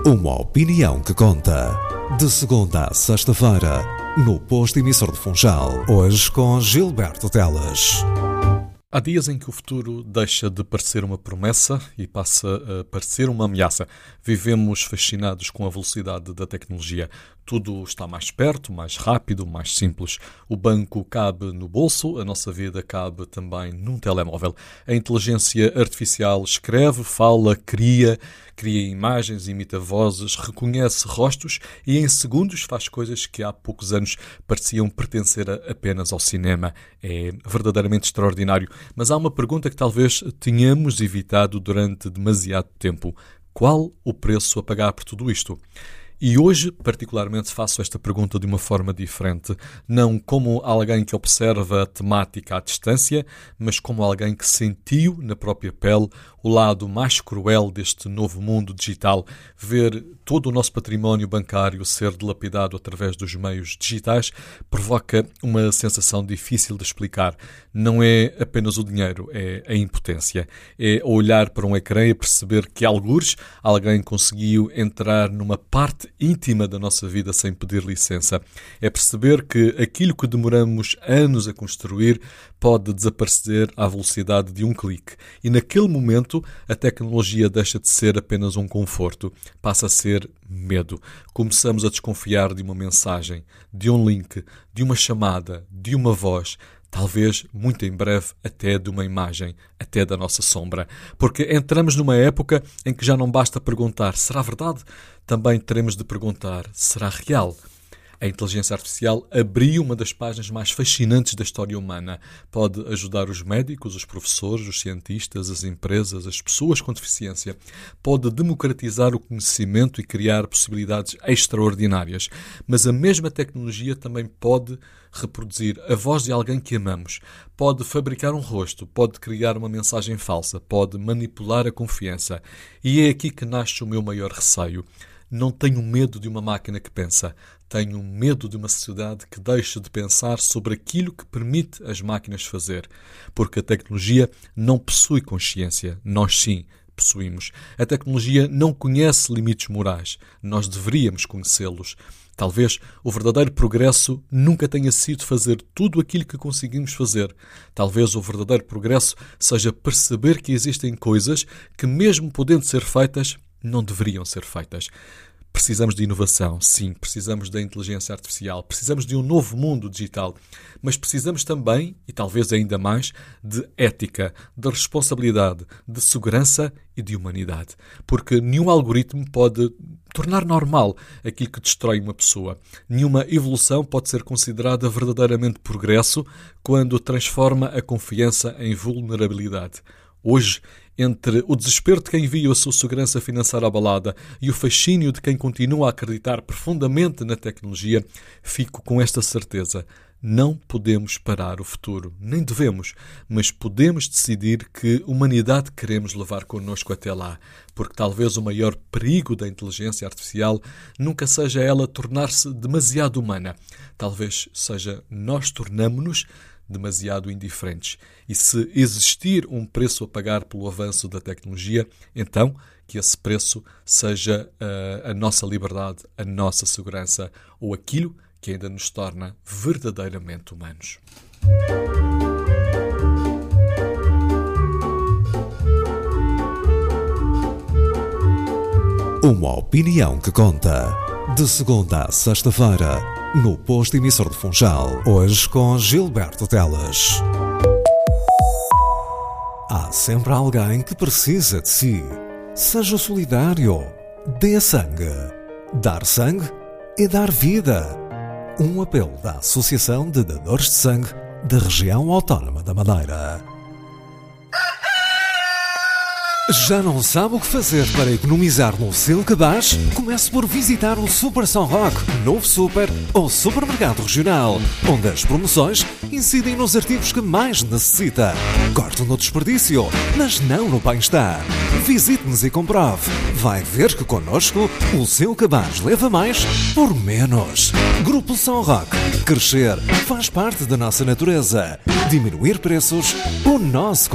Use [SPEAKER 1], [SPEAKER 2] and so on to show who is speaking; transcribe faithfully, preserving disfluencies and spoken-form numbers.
[SPEAKER 1] Uma opinião que conta. De segunda a sexta-feira, no posto emissor de Funchal. Hoje com Gilberto Teles.
[SPEAKER 2] Há dias em que o futuro deixa de parecer uma promessa e passa a parecer uma ameaça. Vivemos fascinados com a velocidade da tecnologia. Tudo está mais perto, mais rápido, mais simples. O banco cabe no bolso, a nossa vida cabe também num telemóvel. A inteligência artificial escreve, fala, cria, cria imagens, imita vozes, reconhece rostos e em segundos faz coisas que há poucos anos pareciam pertencer apenas ao cinema. É verdadeiramente extraordinário. Mas há uma pergunta que talvez tenhamos evitado durante demasiado tempo. Qual o preço a pagar por tudo isto? E hoje, particularmente, faço esta pergunta de uma forma diferente, não como alguém que observa a temática à distância, mas como alguém que sentiu na própria pele o lado mais cruel deste novo mundo digital, ver todo o nosso património bancário ser dilapidado através dos meios digitais provoca uma sensação difícil de explicar. Não é apenas o dinheiro, é a impotência. É olhar para um ecrã e perceber que, algures, alguém conseguiu entrar numa parte íntima da nossa vida sem pedir licença. É perceber que aquilo que demoramos anos a construir pode desaparecer à velocidade de um clique. E naquele momento a tecnologia deixa de ser apenas um conforto, passa a ser medo. Começamos a desconfiar de uma mensagem, de um link, de uma chamada, de uma voz, talvez, muito em breve, até de uma imagem, até da nossa sombra. Porque entramos numa época em que já não basta perguntar, será verdade? Também teremos de perguntar, será real? A inteligência artificial abriu uma das páginas mais fascinantes da história humana. Pode ajudar os médicos, os professores, os cientistas, as empresas, as pessoas com deficiência. Pode democratizar o conhecimento e criar possibilidades extraordinárias. Mas a mesma tecnologia também pode reproduzir a voz de alguém que amamos. Pode fabricar um rosto, pode criar uma mensagem falsa, pode manipular a confiança. E é aqui que nasce o meu maior receio. Não tenho medo de uma máquina que pensa. Tenho medo de uma sociedade que deixe de pensar sobre aquilo que permite as máquinas fazer. Porque a tecnologia não possui consciência. Nós sim possuímos. A tecnologia não conhece limites morais. Nós deveríamos conhecê-los. Talvez o verdadeiro progresso nunca tenha sido fazer tudo aquilo que conseguimos fazer. Talvez o verdadeiro progresso seja perceber que existem coisas que, mesmo podendo ser feitas, não deveriam ser feitas. Precisamos de inovação, sim, precisamos da inteligência artificial, precisamos de um novo mundo digital, mas precisamos também, e talvez ainda mais, de ética, de responsabilidade, de segurança e de humanidade. Porque nenhum algoritmo pode tornar normal aquilo que destrói uma pessoa. Nenhuma evolução pode ser considerada verdadeiramente progresso quando transforma a confiança em vulnerabilidade. Hoje, entre o desespero de quem viu a sua segurança financeira abalada e o fascínio de quem continua a acreditar profundamente na tecnologia, fico com esta certeza. Não podemos parar o futuro, nem devemos, mas podemos decidir que humanidade queremos levar connosco até lá, porque talvez o maior perigo da inteligência artificial nunca seja ela tornar-se demasiado humana. Talvez seja nós tornamo-nos demasiado indiferentes. E se existir um preço a pagar pelo avanço da tecnologia, então que esse preço seja uh, a nossa liberdade, a nossa segurança ou aquilo que ainda nos torna verdadeiramente humanos.
[SPEAKER 1] Uma opinião que conta. De segunda a sexta-feira, no posto emissor de Funchal. Hoje com Gilberto Teles. Há sempre alguém que precisa de si. Seja solidário. Dê sangue. Dar sangue é dar vida. Um apelo da Associação de Dadores de Sangue da Região Autónoma da Madeira. Já não sabe o que fazer para economizar no seu cabaz? Comece por visitar o Super São Roque, novo super ou supermercado regional, onde as promoções incidem nos artigos que mais necessita. Corte no desperdício, mas não no bem-estar. Visite-nos e comprove. Vai ver que connosco o seu cabaz leva mais por menos. Grupo São Roque. Crescer faz parte da nossa natureza. Diminuir preços, o nosso